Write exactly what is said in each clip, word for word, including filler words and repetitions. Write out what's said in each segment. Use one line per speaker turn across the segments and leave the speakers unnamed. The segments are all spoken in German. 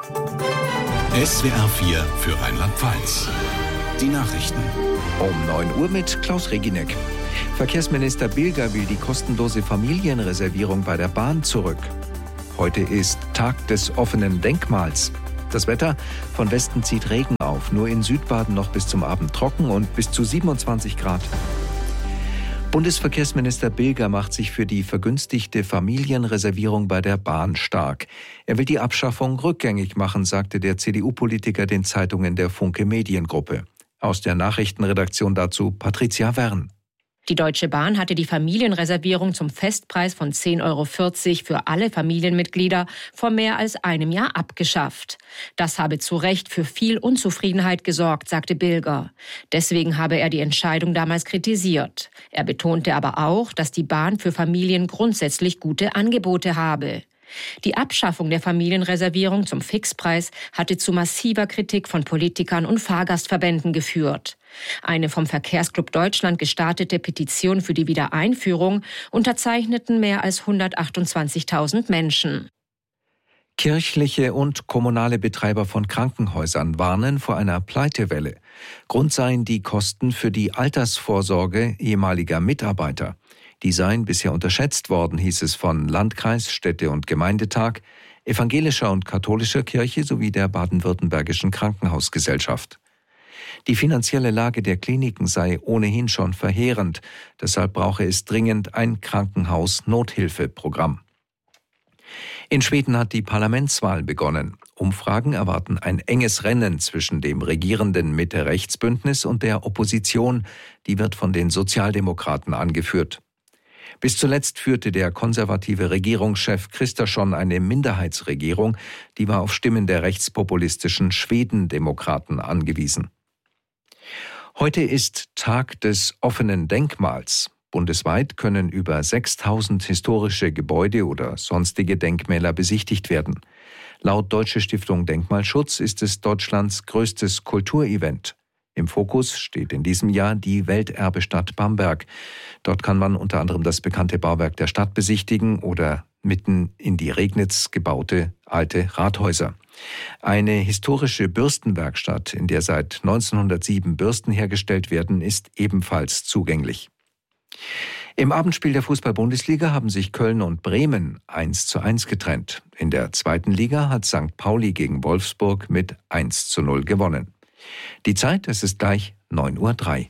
S W R vier für Rheinland-Pfalz. Die Nachrichten.
Um neun Uhr mit Klaus Reginek. Verkehrsminister Bilger will die kostenlose Familienreservierung bei der Bahn zurück. Heute ist Tag des offenen Denkmals. Das Wetter: von Westen zieht Regen auf, nur in Südbaden noch bis zum Abend trocken und bis zu siebenundzwanzig Grad. Bundesverkehrsminister Bilger macht sich für die vergünstigte Familienreservierung bei der Bahn stark. Er will die Abschaffung rückgängig machen, sagte der C D U-Politiker den Zeitungen der Funke Mediengruppe. Aus der Nachrichtenredaktion dazu Patricia Wern.
Die Deutsche Bahn hatte die Familienreservierung zum Festpreis von zehn Euro vierzig für alle Familienmitglieder vor mehr als einem Jahr abgeschafft. Das habe zu Recht für viel Unzufriedenheit gesorgt, sagte Bilger. Deswegen habe er die Entscheidung damals kritisiert. Er betonte aber auch, dass die Bahn für Familien grundsätzlich gute Angebote habe. Die Abschaffung der Familienreservierung zum Fixpreis hatte zu massiver Kritik von Politikern und Fahrgastverbänden geführt. Eine vom Verkehrsclub Deutschland gestartete Petition für die Wiedereinführung unterzeichneten mehr als hundertachtundzwanzigtausend Menschen.
Kirchliche und kommunale Betreiber von Krankenhäusern warnen vor einer Pleitewelle. Grund seien die Kosten für die Altersvorsorge ehemaliger Mitarbeiter. Die seien bisher unterschätzt worden, hieß es von Landkreis, Städte- und Gemeindetag, evangelischer und katholischer Kirche sowie der baden-württembergischen Krankenhausgesellschaft. Die finanzielle Lage der Kliniken sei ohnehin schon verheerend, deshalb brauche es dringend ein Krankenhaus-Nothilfeprogramm. In Schweden hat die Parlamentswahl begonnen. Umfragen erwarten ein enges Rennen zwischen dem regierenden Mitte-Rechts-Bündnis und der Opposition, die wird von den Sozialdemokraten angeführt. Bis zuletzt führte der konservative Regierungschef Kristersson eine Minderheitsregierung, die war auf Stimmen der rechtspopulistischen Schwedendemokraten angewiesen. Heute ist Tag des offenen Denkmals. Bundesweit können über sechstausend historische Gebäude oder sonstige Denkmäler besichtigt werden. Laut Deutsche Stiftung Denkmalschutz ist es Deutschlands größtes Kulturevent. Im Fokus steht in diesem Jahr die Welterbestadt Bamberg. Dort kann man unter anderem das bekannte Bauwerk der Stadt besichtigen oder mitten in die Regnitz gebaute alte Rathäuser. Eine historische Bürstenwerkstatt, in der seit neunzehnhundertsieben Bürsten hergestellt werden, ist ebenfalls zugänglich. Im Abendspiel der Fußball-Bundesliga haben sich Köln und Bremen eins zu eins getrennt. In der zweiten Liga hat Sankt Pauli gegen Wolfsburg mit eins zu null gewonnen. Die Zeit, es ist gleich neun Uhr drei.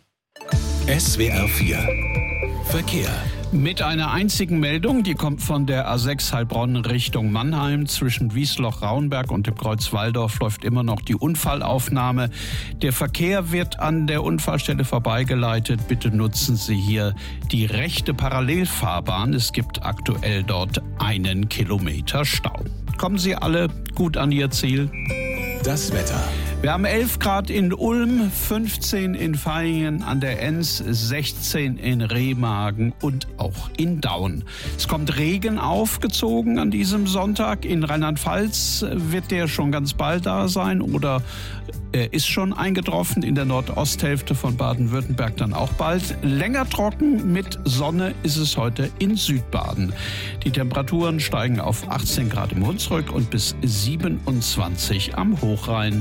S W R vier Verkehr.
Mit einer einzigen Meldung, die kommt von der A sechs Heilbronn Richtung Mannheim. Zwischen Wiesloch-Rauenberg und dem Kreuz Walldorf läuft immer noch die Unfallaufnahme. Der Verkehr wird an der Unfallstelle vorbeigeleitet. Bitte nutzen Sie hier die rechte Parallelfahrbahn. Es gibt aktuell dort einen Kilometer Stau. Kommen Sie alle gut an Ihr Ziel?
Das Wetter.
Wir haben elf Grad in Ulm, fünfzehn in Vaihingen an der Enns, sechzehn in Remagen und auch in Daun. Es kommt Regen aufgezogen an diesem Sonntag. In Rheinland-Pfalz wird der schon ganz bald da sein oder er ist schon eingetroffen. In der Nordosthälfte von Baden-Württemberg dann auch bald. Länger trocken mit Sonne ist es heute in Südbaden. Die Temperaturen steigen auf achtzehn Grad im Hunsrück und bis siebenundzwanzig am Hochrhein.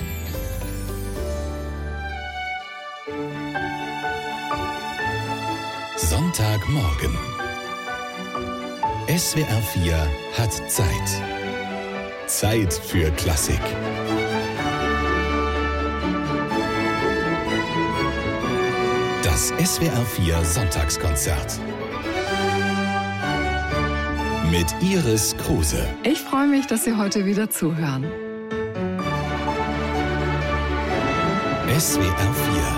Sonntagmorgen. S W R vier hat Zeit. Zeit für Klassik. Das S W R vier Sonntagskonzert. Mit Iris Kruse.
Ich freue mich, dass Sie heute wieder zuhören.
S W R vier